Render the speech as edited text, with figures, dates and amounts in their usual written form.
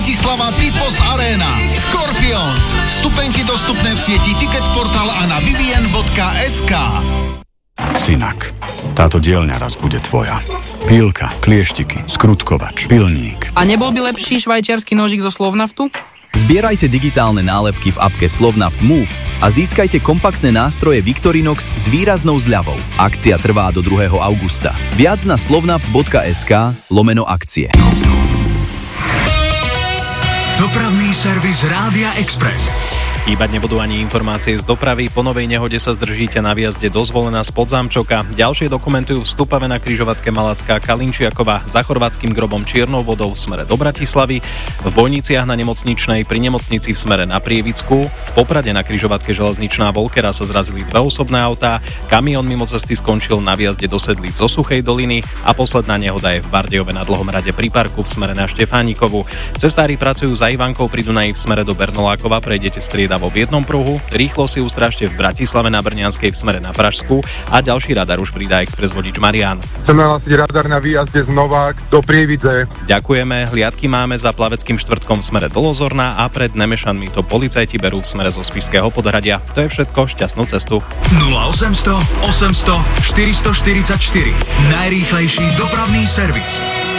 Bratislava Typos Arena. Scorpions. Vstupenky dostupné v sieti Ticketportal a na vivien.sk. Synak, táto dielňa raz bude tvoja. Pílka, klieštiky, skrutkovač, pilník. A nebol by lepší švajčiarsky nožík zo Slovnaftu? Zbierajte digitálne nálepky v apke Slovnaft Move a získajte kompaktné nástroje Victorinox s výraznou zľavou. Akcia trvá do 2. augusta. Viac na slovnaft.sk/akcie. Dopravný servis Rádia Express. Chýbať nebudú ani informácie z dopravy. Po novej nehode sa zdržíte na výjazde do Zvolena z Podzámčoka. Ďalšie dokumentujú vstupave na križovatke Malacká Kalinčiakova za chorvátskym grobom Čiernou vodou v smere do Bratislavy, v Bojniciach na Nemocničnej pri nemocnici v smere na Prievicku, v Poprade na križovatke Železničná Volkera sa zrazili dve osobné autá, kamión mimo cesty skončil na výjazde do Sedlíc zo Suchej doliny a posledná nehoda je v Bardejove na Dlhom hrade pri parku v smere na Štefánikovu. Cestári pracujú za Ivankou pri Dunaji v smere do Bernolákova, prejdete striedavo v jednom pruhu, rýchlo si ustrážte v Bratislave na Brňanskej v smere na Pražsku a ďalší radar už pridá express vodič Marián. Chceme hlásiť radar na výjazde z Novák do Prievidze. Ďakujeme, hliadky máme za Plaveckým štvrtkom v smere do Lozorna a pred Nemešanmi to policajti berú v smere zo Spišského Podhradia. To je všetko, šťastnú cestu. 0800 800 444. Najrýchlejší dopravný servis.